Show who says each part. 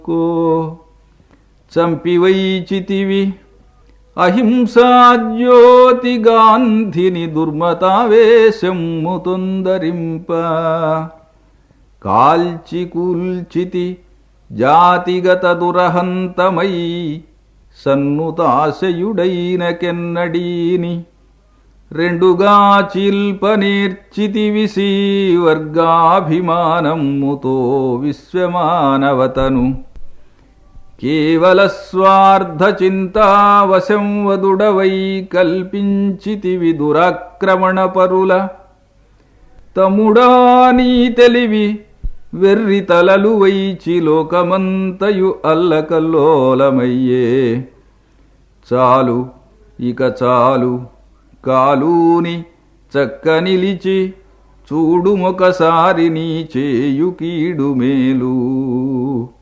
Speaker 1: కో చంపివైచితివి అహింసాజ్యోతి గాంధిని దుర్మతావేశమ్ము తొందరింప కాల్చి కూల్చితి జాతిగత దురహంతమై సన్నుతాశయుడైన కెన్నడీని రెండుగా చీల్పనేర్చితివిసి వర్గాభిమానమ్ముతో విశ్వమానవతను కేవల స్వార్థ చింతావశం వదుడవై కల్పించితివి దురాక్రమణ పరుల తముడా నీ తెలివి వెర్రి తలలు వైచి లోకమంతయు అల్లకల్లోలమయ్యే చాలు ఇక చాలు కాలూని చక్క నిలిచి చూడుమొకసారి నీ చేయు కీడు మేలు.